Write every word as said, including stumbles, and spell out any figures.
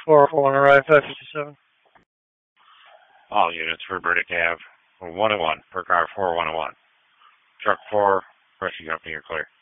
four one, arrive five fifty-seven. All units for Burdick Ave, one oh one, per car four one oh one. Truck four, Rescue Company, you're clear.